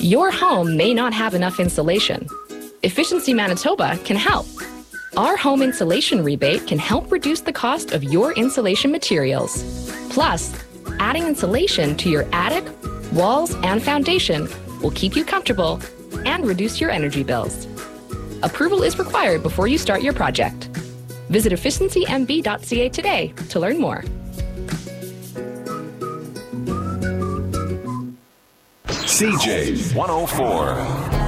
Your home may not have enough insulation. Efficiency Manitoba can help. Our home insulation rebate can help reduce the cost of your insulation materials. Plus, adding insulation to your attic, walls, and foundation will keep you comfortable and reduce your energy bills. Approval is required before you start your project. Visit efficiencymb.ca today to learn more. CJ 104.